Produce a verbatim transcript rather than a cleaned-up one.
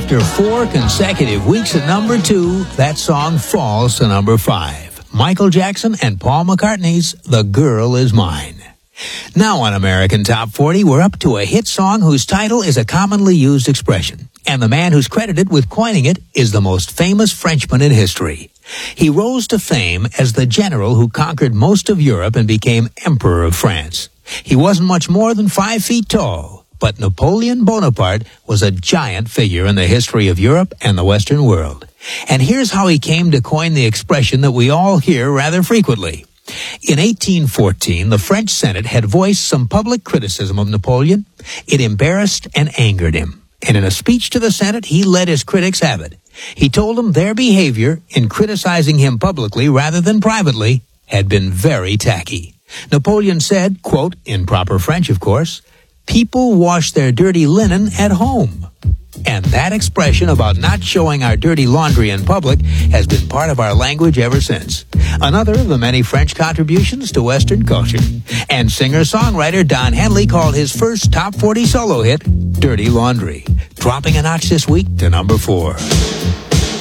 After four consecutive weeks at number two, that song falls to number five. Michael Jackson and Paul McCartney's The Girl Is Mine. Now on American Top forty, we're up to a hit song whose title is a commonly used expression. And the man who's credited with coining it is the most famous Frenchman in history. He rose to fame as the general who conquered most of Europe and became Emperor of France. He wasn't much more than five feet tall, but Napoleon Bonaparte was a giant figure in the history of Europe and the Western world. And here's how he came to coin the expression that we all hear rather frequently. In eighteen fourteen, the French Senate had voiced some public criticism of Napoleon. It embarrassed and angered him. And in a speech to the Senate, he let his critics have it. He told them their behavior in criticizing him publicly rather than privately had been very tacky. Napoleon said, quote, in proper French, of course, "People wash their dirty linen at home." And that expression about not showing our dirty laundry in public has been part of our language ever since. Another of the many French contributions to Western culture. And singer-songwriter Don Henley called his first top forty solo hit Dirty Laundry, dropping a notch this week to number four.